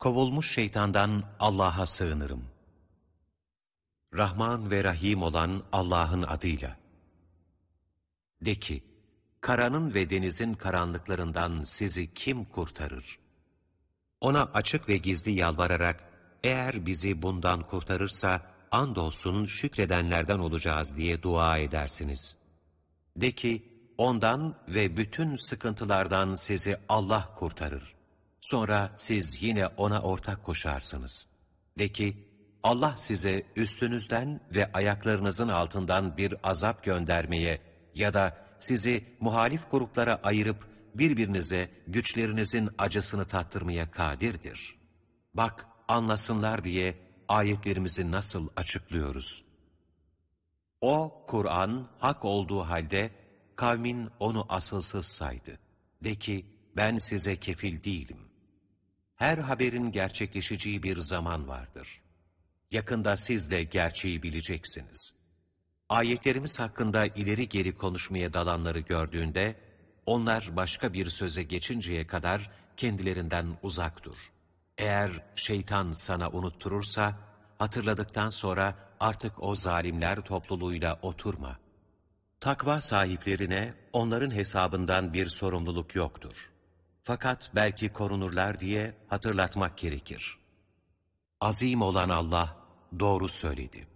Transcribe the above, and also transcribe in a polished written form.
Kovulmuş şeytandan Allah'a sığınırım. Rahman ve Rahim olan Allah'ın adıyla. De ki, karanın ve denizin karanlıklarından sizi kim kurtarır? Ona açık ve gizli yalvararak, eğer bizi bundan kurtarırsa, andolsun şükredenlerden olacağız diye dua edersiniz. De ki, ondan ve bütün sıkıntılardan sizi Allah kurtarır. Sonra siz yine ona ortak koşarsınız. De ki, Allah size üstünüzden ve ayaklarınızın altından bir azap göndermeye ya da sizi muhalif gruplara ayırıp birbirinize güçlerinizin acısını tattırmaya kadirdir. Bak, anlasınlar diye ayetlerimizi nasıl açıklıyoruz. O, Kur'an, hak olduğu halde kavmin onu asılsız saydı. De ki, ben size kefil değilim. Her haberin gerçekleşeceği bir zaman vardır. Yakında siz de gerçeği bileceksiniz. Ayetlerimiz hakkında ileri geri konuşmaya dalanları gördüğünde, onlar başka bir söze geçinceye kadar kendilerinden uzak dur. Eğer şeytan sana unutturursa, hatırladıktan sonra artık o zalimler topluluğuyla oturma. Takva sahiplerine onların hesabından bir sorumluluk yoktur. Fakat belki korunurlar diye hatırlatmak gerekir. Azim olan Allah doğru söyledi.